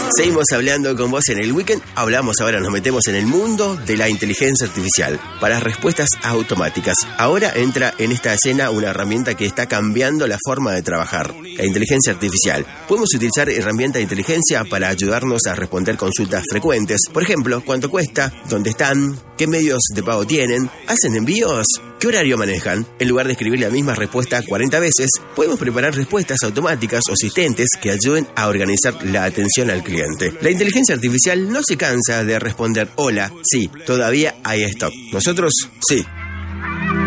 Seguimos hablando con vos en el weekend. Nos metemos en el mundo de la inteligencia artificial para respuestas automáticas. Ahora entra en esta escena una herramienta que está cambiando la forma de trabajar, la inteligencia artificial. Podemos utilizar herramientas de inteligencia para ayudarnos a responder consultas frecuentes. Por ejemplo, ¿cuánto cuesta? ¿Dónde están? ¿Qué medios de pago tienen? ¿Hacen envíos? ¿Qué horario manejan? En lugar de escribir la misma respuesta 40 veces, podemos preparar respuestas automáticas o asistentes que ayuden a organizar la atención al cliente. La inteligencia artificial no se cansa de responder hola, sí, todavía hay stock. Nosotros, sí.